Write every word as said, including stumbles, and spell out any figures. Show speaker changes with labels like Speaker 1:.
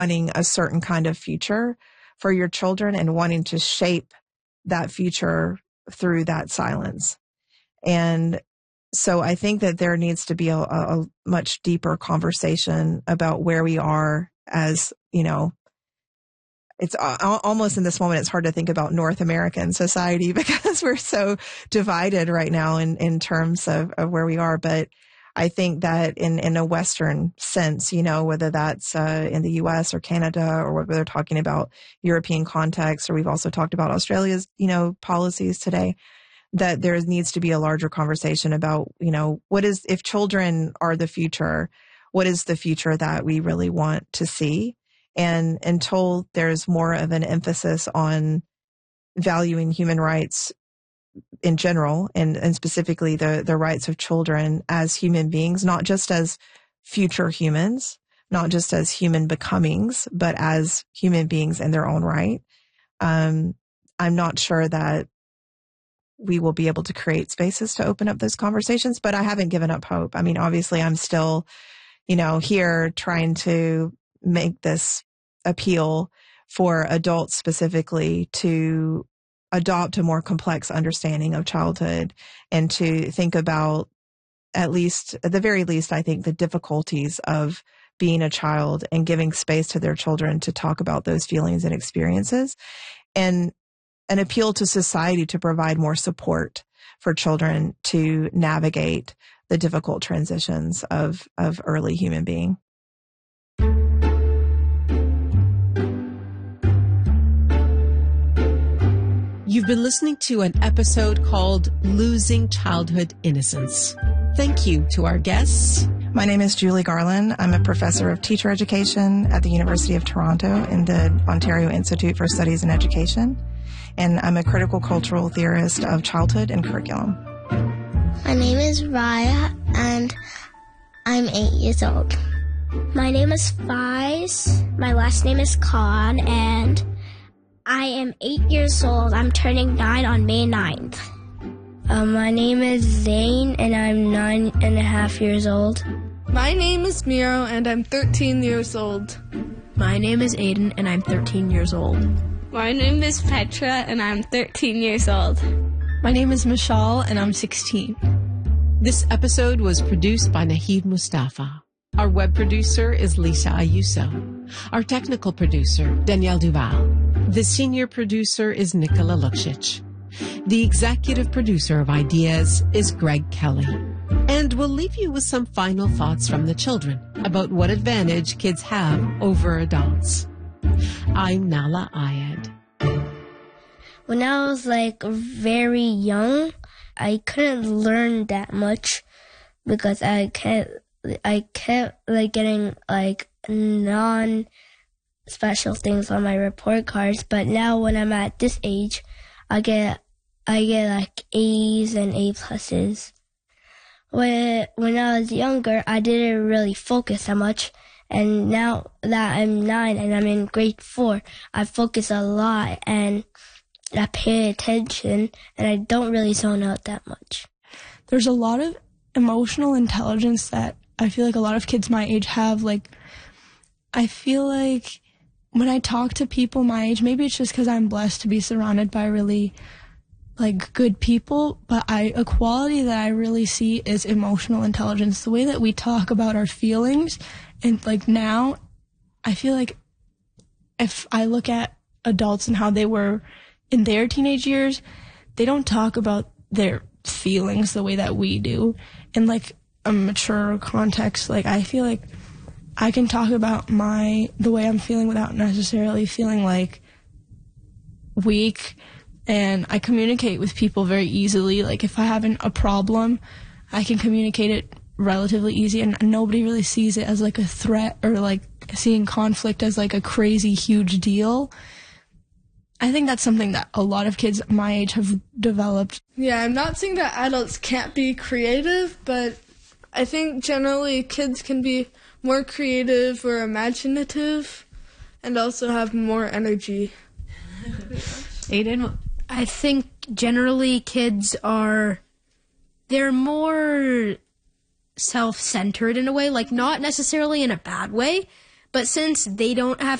Speaker 1: wanting a certain kind of future for your children and wanting to shape that future through that silence. And so I think that there needs to be a, a much deeper conversation about where we are as, you know, it's almost in this moment, it's hard to think about North American society because we're so divided right now in, in terms of, of where we are. But I think that in, in a Western sense, you know, whether that's uh, in the U S or Canada or whether they're talking about European context, or we've also talked about Australia's, you know, policies today, that there needs to be a larger conversation about, you know, what is, if children are the future, what is the future that we really want to see? And until there's more of an emphasis on valuing human rights in general, and, and specifically the, the rights of children as human beings, not just as future humans, not just as human becomings, but as human beings in their own right, um, I'm not sure that we will be able to create spaces to open up those conversations, but I haven't given up hope. I mean, obviously I'm still, you know, here trying to make this appeal for adults specifically to adopt a more complex understanding of childhood and to think about, at least, at the very least, I think the difficulties of being a child and giving space to their children to talk about those feelings and experiences, and an appeal to society to provide more support for children to navigate the difficult transitions of, of early human being.
Speaker 2: You've been listening to an episode called Losing Childhood Innocence. Thank you to our guests.
Speaker 1: My name is Julie Garland. I'm a professor of teacher education at the University of Toronto in the Ontario Institute for Studies in Education. And I'm a critical cultural theorist of childhood and curriculum.
Speaker 3: My name is Raya, and I'm eight years old. My name is Faiz. My last name is Khan, and I am eight years old. I'm turning nine on May ninth. Uh, my name is Zane, and I'm nine and a half years old.
Speaker 4: My name is Miro, and I'm thirteen years old.
Speaker 5: My name is Aiden, and I'm thirteen years old.
Speaker 6: My name is Petra, and I'm thirteen years old.
Speaker 7: My name is Mishal, and I'm sixteen.
Speaker 2: This episode was produced by Nahid Mustafa. Our web producer is Lisa Ayuso. Our technical producer, Danielle Duval. The senior producer is Nicola Luksic. The executive producer of Ideas is Greg Kelly. And we'll leave you with some final thoughts from the children about what advantage kids have over adults. I'm Nala Ayed.
Speaker 3: When I was like very young, I couldn't learn that much because I kept, I kept like getting like non special things on my report cards. But now when I'm at this age, I get, I get like A's and A pluses. When, when I was younger, I didn't really focus that much. And now that I'm nine and I'm in grade four, I focus a lot and I pay attention and I don't really zone out that much.
Speaker 7: There's a lot of emotional intelligence that I feel like a lot of kids my age have. Like, I feel like when I talk to people my age, maybe it's just because I'm blessed to be surrounded by really like good people, but I a quality that I really see is emotional intelligence. The way that we talk about our feelings, and like now, I feel like if I look at adults and how they were in their teenage years, they don't talk about their feelings the way that we do. In like a mature context, like I feel like I can talk about my the way I'm feeling without necessarily feeling like weak. And I communicate with people very easily. Like if I have an, a problem, I can communicate it relatively easy, and nobody really sees it as like a threat or like seeing conflict as like a crazy huge deal. I think that's something that a lot of kids my age have developed.
Speaker 4: Yeah, I'm not saying that adults can't be creative, but I think generally kids can be more creative or imaginative and also have more energy.
Speaker 5: Aiden? I think generally kids are, they're more self-centered in a way, like not necessarily in a bad way, But since they don't have